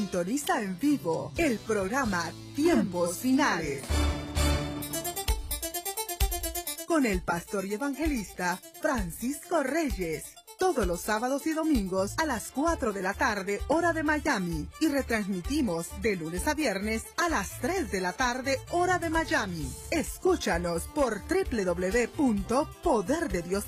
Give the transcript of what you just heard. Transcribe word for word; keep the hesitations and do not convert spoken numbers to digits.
Sintoniza en vivo el programa Tiempos Finales con el pastor y evangelista Francisco Reyes. Todos los sábados y domingos a las cuatro de la tarde, hora de Miami. Y retransmitimos de lunes a viernes a las tres de la tarde, hora de Miami. Escúchanos por doble u doble u doble u punto poder de dios